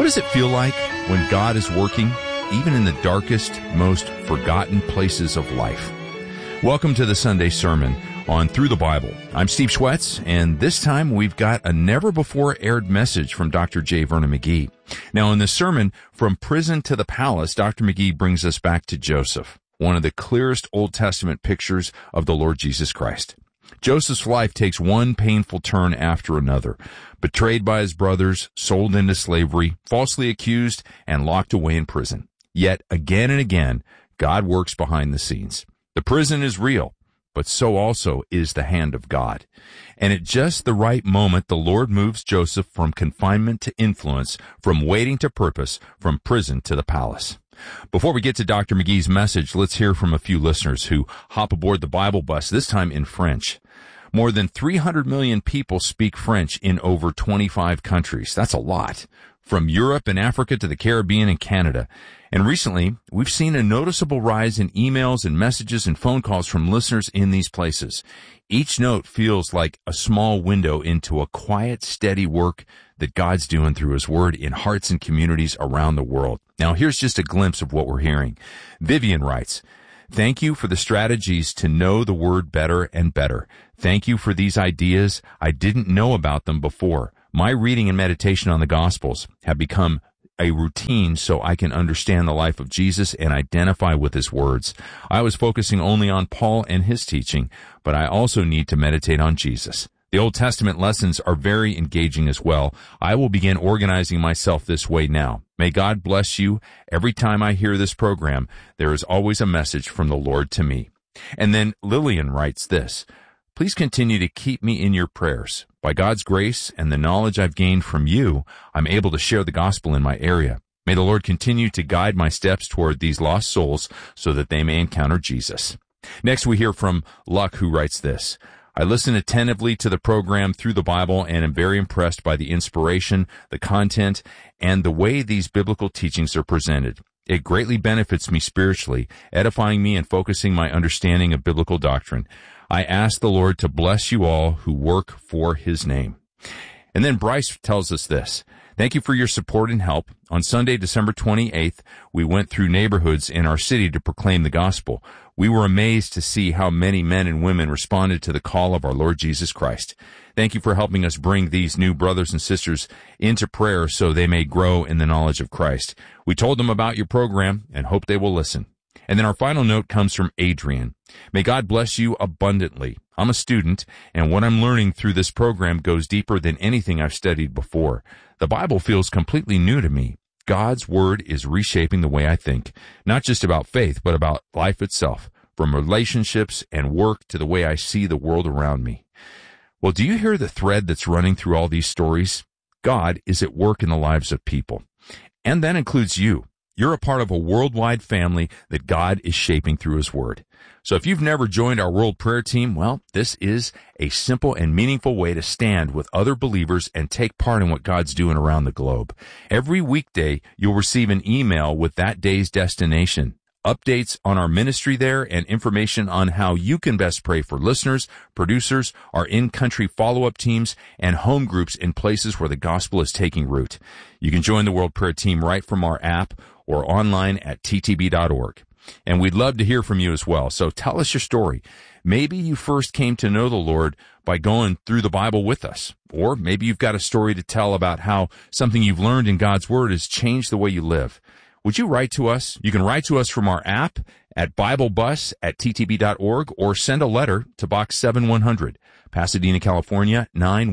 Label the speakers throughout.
Speaker 1: What does it feel like when God is working, even in the darkest, most forgotten places of life? Welcome to the Sunday Sermon on Through the Bible. I'm Steve Schwetz, and this time we've got a never-before-aired message from Dr. J. Vernon McGee. Now, in this sermon, From Prison to the Palace, Dr. McGee brings us back to Joseph, one of the clearest Old Testament pictures of the Lord Jesus Christ. Joseph's life takes one painful turn after another. Betrayed by his brothers, sold into slavery, falsely accused, and locked away in prison. Yet, again and again, God works behind the scenes. The prison is real, but so also is the hand of God. And at just the right moment, the Lord moves Joseph from confinement to influence, from waiting to purpose, from prison to the palace. Before we get to Dr. McGee's message, let's hear from a few listeners who hop aboard the Bible bus, this time in French. More than 300 million people speak French in over 25 countries. That's a lot. From Europe and Africa to the Caribbean and Canada. And recently, we've seen a noticeable rise in emails and messages and phone calls from listeners in these places. Each note feels like a small window into a quiet, steady work that God's doing through His Word in hearts and communities around the world. Now, here's just a glimpse of what we're hearing. Vivian writes, "Thank you for the strategies to know the Word better and better. Thank you for these ideas. I didn't know about them before. My reading and meditation on the Gospels have become a routine so I can understand the life of Jesus and identify with His words. I was focusing only on Paul and his teaching, but I also need to meditate on Jesus. The Old Testament lessons are very engaging as well. I will begin organizing myself this way now. May God bless you. Every time I hear this program, there is always a message from the Lord to me." And then Lillian writes this, "Please continue to keep me in your prayers. By God's grace and the knowledge I've gained from you, I'm able to share the gospel in my area. May the Lord continue to guide my steps toward these lost souls so that they may encounter Jesus." Next, we hear from Luck, who writes this, "I listen attentively to the program Through the Bible and am very impressed by the inspiration, the content, and the way these biblical teachings are presented. It greatly benefits me spiritually, edifying me and focusing my understanding of biblical doctrine. I ask the Lord to bless you all who work for His name." And then Bryce tells us this, "Thank you for your support and help. On Sunday, December 28th, we went through neighborhoods in our city to proclaim the gospel. We were amazed to see how many men and women responded to the call of our Lord Jesus Christ. Thank you for helping us bring these new brothers and sisters into prayer so they may grow in the knowledge of Christ. We told them about your program and hope they will listen." And then our final note comes from Adrian. "May God bless you abundantly. I'm a student, and what I'm learning through this program goes deeper than anything I've studied before. The Bible feels completely new to me. God's Word is reshaping the way I think, not just about faith, but about life itself, from relationships and work to the way I see the world around me." Well, do you hear the thread that's running through all these stories? God is at work in the lives of people. And that includes you. You're a part of a worldwide family that God is shaping through His Word. So if you've never joined our World Prayer Team, well, this is a simple and meaningful way to stand with other believers and take part in what God's doing around the globe. Every weekday, you'll receive an email with that day's destination, updates on our ministry there, and information on how you can best pray for listeners, producers, our in-country follow-up teams, and home groups in places where the gospel is taking root. You can join the World Prayer Team right from our app or online at ttb.org. And we'd love to hear from you as well, so tell us your story. Maybe you first came to know the Lord by going through the Bible with us, or maybe you've got a story to tell about how something you've learned in God's Word has changed the way you live. Would you write to us? You can write to us from our app at BibleBus@ttb.org or send a letter to Box 7100, Pasadena, California,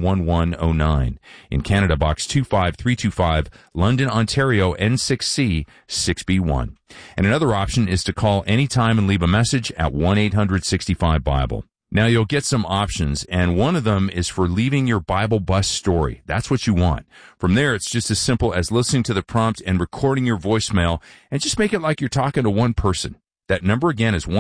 Speaker 1: 91109. In Canada, Box 25325, London, Ontario, N6C 6B1. And another option is to call anytime and leave a message at 1-800-65-BIBLE. Now, you'll get some options, and one of them is for leaving your Bible bus story. That's what you want. From there, it's just as simple as listening to the prompt and recording your voicemail, and just make it like you're talking to one person. That number again is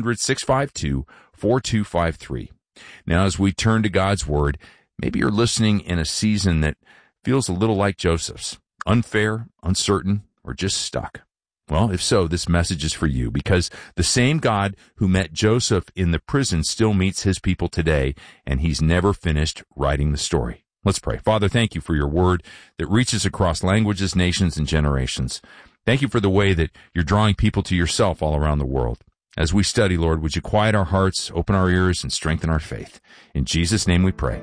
Speaker 1: 1-800-652-4253. Now, as we turn to God's Word, maybe you're listening in a season that feels a little like Joseph's, unfair, uncertain, or just stuck. Well, if so, this message is for you, because the same God who met Joseph in the prison still meets His people today, and He's never finished writing the story. Let's pray. Father, thank you for your word that reaches across languages, nations, and generations. Thank you for the way that you're drawing people to yourself all around the world. As we study, Lord, would you quiet our hearts, open our ears, and strengthen our faith? In Jesus' name we pray.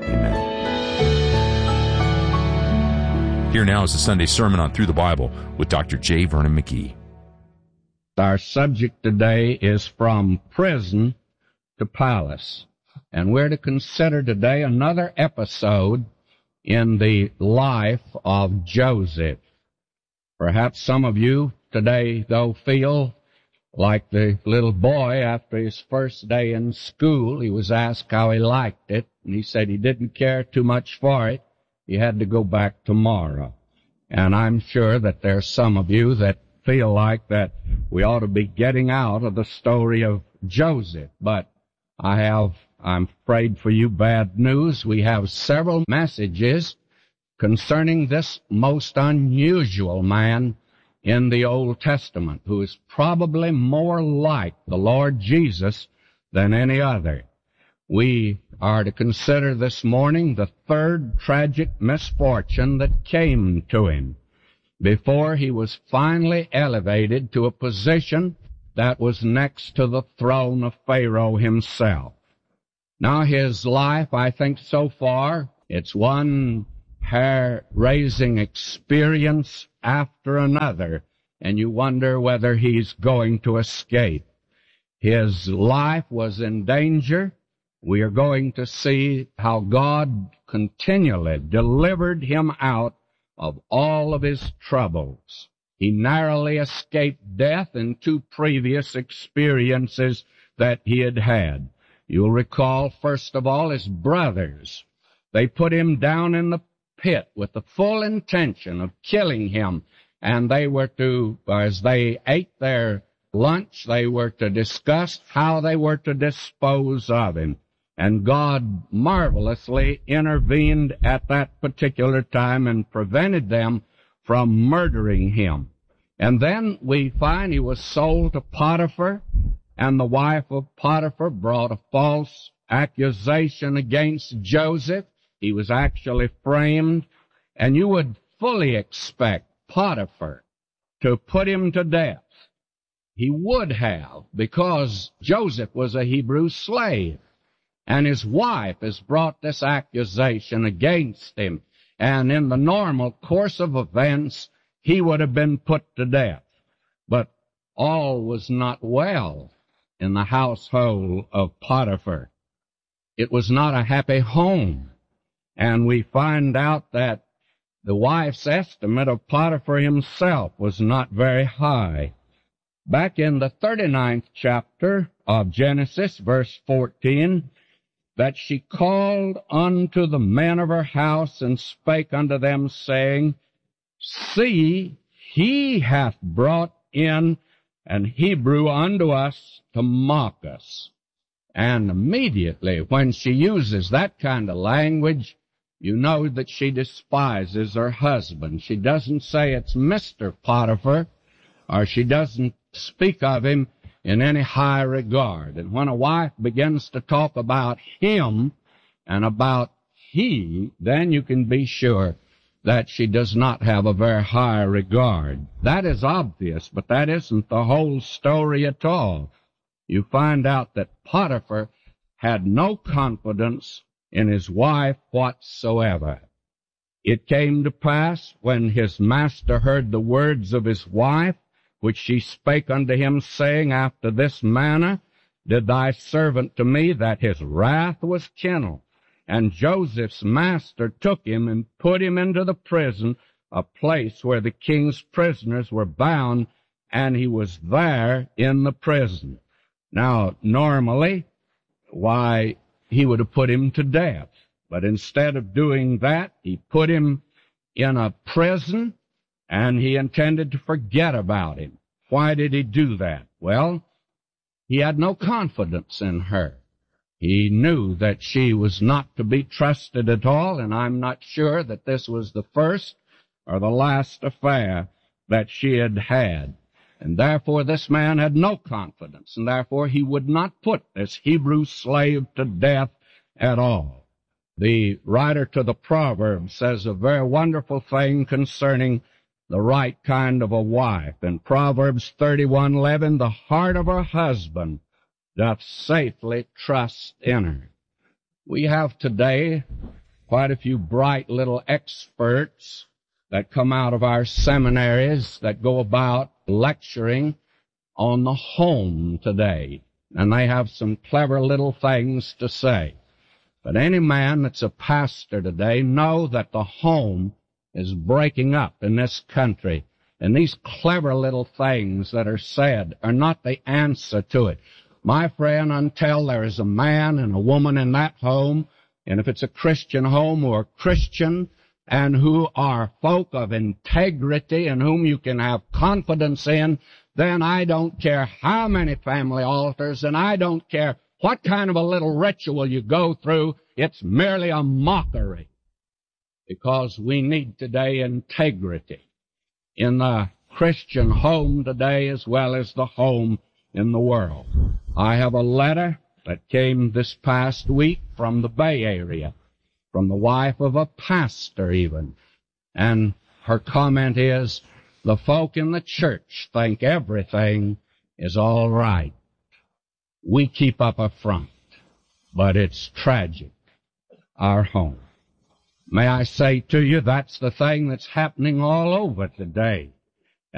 Speaker 1: Amen. Here now is the Sunday sermon on Through the Bible with Dr. J. Vernon McGee.
Speaker 2: Our subject today is From Prison to Palace. And we're to consider today another episode in the life of Joseph. Perhaps some of you today, though, feel like the little boy after his first day in school. He was asked how he liked it, and he said he didn't care too much for it. He had to go back tomorrow. And I'm sure that there's some of you that feel like that we ought to be getting out of the story of Joseph. But I'm afraid for you, bad news. We have several messages concerning this most unusual man in the Old Testament, who is probably more like the Lord Jesus than any other. We are to consider this morning the third tragic misfortune that came to him before he was finally elevated to a position that was next to the throne of Pharaoh himself. Now his life, I think so far, it's one hair-raising experience after another, and you wonder whether he's going to escape. His life was in danger. We are going to see how God continually delivered him out of all of his troubles. He narrowly escaped death in two previous experiences that he had had. You'll recall, first of all, his brothers. They put him down in the pit with the full intention of killing him, and they were to, as they ate their lunch, they were to discuss how they were to dispose of him. And God marvelously intervened at that particular time and prevented them from murdering him. And then we find he was sold to Potiphar, and the wife of Potiphar brought a false accusation against Joseph. He was actually framed, and you would fully expect Potiphar to put him to death. He would have, because Joseph was a Hebrew slave, and his wife has brought this accusation against him, and in the normal course of events, he would have been put to death. But all was not well in the household of Potiphar. It was not a happy home. And we find out that the wife's estimate of Potiphar himself was not very high. Back in the 39th chapter of Genesis, verse 14, that she called unto the men of her house and spake unto them, saying, See, he hath brought in an Hebrew unto us to mock us. And immediately when she uses that kind of language, you know that she despises her husband. She doesn't say it's Mr. Potiphar, or she doesn't speak of him in any high regard. And when a wife begins to talk about him and about he, then you can be sure that she does not have a very high regard. That is obvious, but that isn't the whole story at all. You find out that Potiphar had no confidence in his wife whatsoever. It came to pass, when his master heard the words of his wife, which she spake unto him, saying, After this manner did thy servant to me, that his wrath was kindled. And Joseph's master took him and put him into the prison, a place where the king's prisoners were bound, and he was there in the prison. Now, normally, why, he would have put him to death. But instead of doing that, he put him in a prison, and he intended to forget about him. Why did he do that? Well, he had no confidence in her. He knew that she was not to be trusted at all, and I'm not sure that this was the first or the last affair that she had had. And therefore this man had no confidence, and therefore he would not put this Hebrew slave to death at all. The writer to the Proverbs says a very wonderful thing concerning the right kind of a wife. In Proverbs 31:11, the heart of her husband doth safely trust in her. We have today quite a few bright little experts that come out of our seminaries that go about lecturing on the home today. And they have some clever little things to say. But any man that's a pastor today know that the home is breaking up in this country. And these clever little things that are said are not the answer to it. My friend, until there is a man and a woman in that home, and if it's a Christian home who are Christian and who are folk of integrity and whom you can have confidence in, then I don't care how many family altars and I don't care what kind of a little ritual you go through, it's merely a mockery. Because we need today integrity in the Christian home today as well as the home in the world. I have a letter that came this past week from the Bay Area, from the wife of a pastor even. And her comment is, the folk in the church think everything is all right. We keep up a front, but it's tragic, our home. May I say to you, that's the thing that's happening all over today.